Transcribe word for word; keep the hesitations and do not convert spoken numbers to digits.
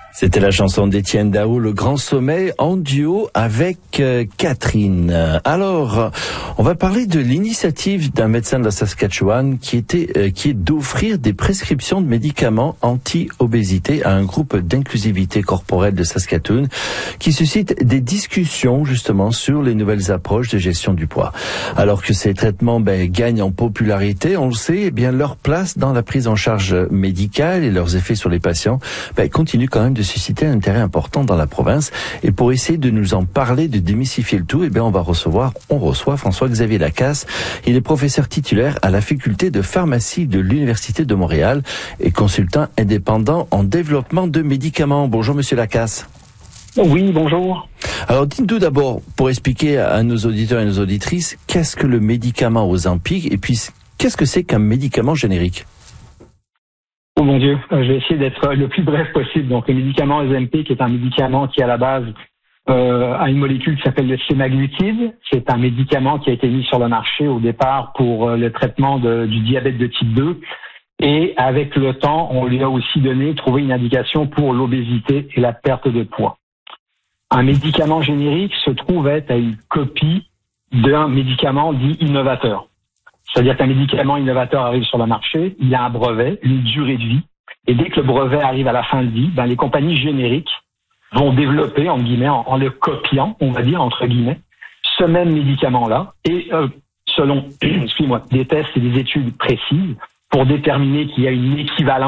C'était la chanson d'Étienne Daho, Le Grand Sommeil, en duo avec euh, Catherine. Alors, on va parler de l'initiative d'un médecin de la Saskatchewan qui était, euh, qui est d'offrir des prescriptions de médicaments anti-obésité à un groupe d'inclusivité corporelle de Saskatoon qui suscite des discussions justement sur les nouvelles approches de gestion du poids. Alors que ces traitements ben, gagnent en popularité, on le sait, eh bien leur place dans la prise en charge médicale et leurs effets sur les patients ben, continuent quand même de susciter un intérêt important dans la province. Et pour essayer de nous en parler, de démystifier le tout, eh bien, on va recevoir, on reçoit François-Xavier Lacasse. Il est professeur titulaire à la faculté de pharmacie de l'Université de Montréal et consultant indépendant en développement de médicaments. Bonjour, monsieur Lacasse. Oui, bonjour. Alors, dites-nous d'abord, pour expliquer à nos auditeurs et nos auditrices, qu'est-ce que le médicament Ozempic et puis qu'est-ce que c'est qu'un médicament générique? Oh mon Dieu, je vais essayer d'être le plus bref possible. Donc, le médicament Ozempic est un médicament qui, à la base, euh, a une molécule qui s'appelle le sémaglutide. C'est un médicament qui a été mis sur le marché au départ pour euh, le traitement de, du diabète de type deux. Et avec le temps, on lui a aussi donné, trouvé une indication pour l'obésité et la perte de poids. Un médicament générique se trouve être à une copie d'un médicament dit innovateur. C'est-à-dire qu'un médicament innovateur arrive sur le marché, il a un brevet, une durée de vie, et dès que le brevet arrive à la fin de vie, ben, les compagnies génériques vont développer, en guillemets, en, en le copiant, on va dire, entre guillemets, ce même médicament-là, et euh, selon, excusez-moi, des tests et des études précises, pour déterminer qu'il y a une équivalence